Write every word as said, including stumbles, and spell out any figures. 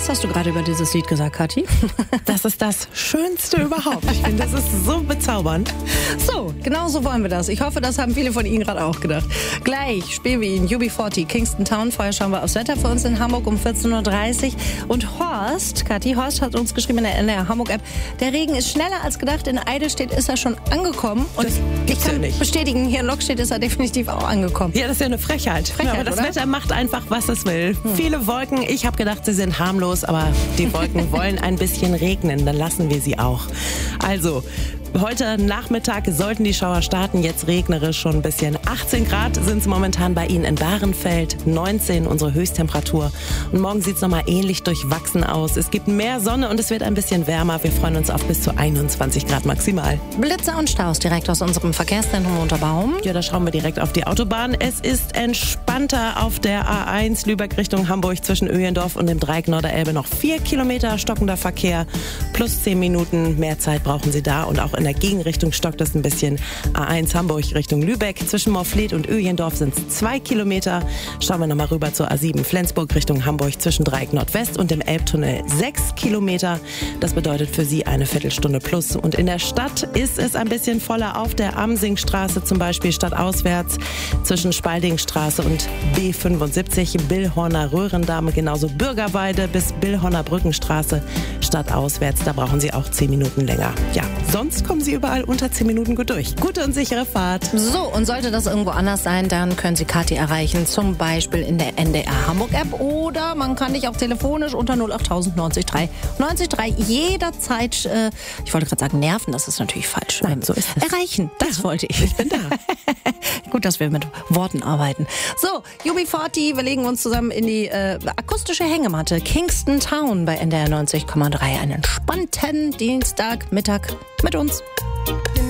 Was hast du gerade über dieses Lied gesagt, Kathi? Das ist das Schönste überhaupt. Ich finde, das ist so bezaubernd. So, genau so wollen wir das. Ich hoffe, das haben viele von Ihnen gerade auch gedacht. Gleich spielen wir Ihnen U B vierzig, Kingston Town. Vorher schauen wir aufs Wetter für uns in Hamburg um vierzehn Uhr dreißig. Und Horst, Kathi, Horst hat uns geschrieben in der N D R Hamburg-App, der Regen ist schneller als gedacht. In Eidelstedt ist er schon angekommen. Und das ich kann ja nicht. bestätigen, hier in Lockstedt ist er definitiv auch angekommen. Ja, das ist ja eine Frechheit. Frechheit, ja, aber das oder? Wetter macht einfach, was es will. Hm. Viele Wolken. Ich habe gedacht, sie sind harmlos, aber die Wolken wollen ein bisschen regnen. Dann lassen wir sie auch. Also, heute Nachmittag sollten die Schauer starten, jetzt regnerisch schon ein bisschen. achtzehn Grad sind es momentan bei Ihnen in Bahrenfeld, neunzehn unsere Höchsttemperatur. Und morgen sieht es nochmal ähnlich durchwachsen aus. Es gibt mehr Sonne und es wird ein bisschen wärmer. Wir freuen uns auf bis zu einundzwanzig Grad maximal. Blitze und Staus direkt aus unserem Verkehrszentrum Unterbaum. Ja, da schauen wir direkt auf die Autobahn. Es ist entspannter auf der A eins Lübeck Richtung Hamburg zwischen Öhlendorf und dem Dreieck Norderelbe. Noch vier Kilometer stockender Verkehr plus zehn Minuten. Mehr Zeit brauchen Sie da und auch in der Gegenrichtung stockt es ein bisschen. A eins Hamburg Richtung Lübeck. Zwischen Morfleet und Öhlendorf sind es zwei Kilometer. Schauen wir nochmal rüber zur A sieben Flensburg Richtung Hamburg zwischen Dreieck Nordwest und dem Elbtunnel sechs Kilometer. Das bedeutet für Sie eine Viertelstunde plus. Und in der Stadt ist es ein bisschen voller auf der Amsingstraße zum Beispiel stadtauswärts zwischen Spaldingstraße und B fünfundsiebzig Billhorner Röhrendamm. Genauso Bürgerweide bis Billhorner Brückenstraße stadtauswärts. Da brauchen Sie auch zehn Minuten länger. Ja, sonst kommen Sie überall unter zehn Minuten gut durch. Gute und sichere Fahrt. So, und sollte das irgendwo anders sein, dann können Sie Kathi erreichen, zum Beispiel in der N D R Hamburg-App oder man kann dich auch telefonisch unter null acht null null neunzig drei neunzig drei jederzeit, äh, ich wollte gerade sagen nerven, das ist natürlich falsch. Nein, so ist es. Erreichen, das ja, wollte ich. Ich bin da. Gut, dass wir mit Worten arbeiten. So, U B vierzig, wir legen uns zusammen in die äh, akustische Hängematte. Kingston Town bei N D R neunzig Komma drei. Einen entspannten Dienstagmittag mit uns.